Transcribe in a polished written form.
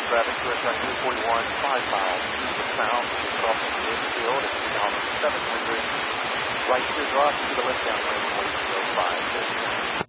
traffic to us on U 41, 5 miles to the south, just off of Wakefield at 2700. Right to drop to the left downwind, 105.